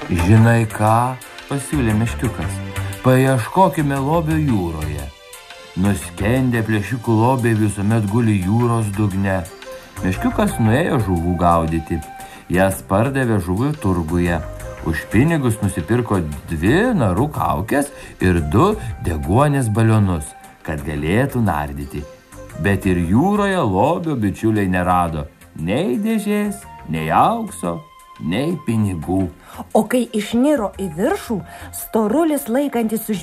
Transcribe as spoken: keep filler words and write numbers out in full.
Žinai ką, pasiūlė meškiukas, paieškokime lobio jūroje. Nuskendę plėšikų lobiai visuomet guli jūros dugne. Meškiukas nuėjo žuvų gaudyti. Jas pardavė žuvų turguje. Už pinigus nusipirko dvi narų kaukes ir du deguonies balionus, kad galėtų nardyti. Bet ir jūroje lobio bičiuliai nerado nei dėžės, nei aukso, nei pinigų. O kai išniro į viršų, storulis laikantis už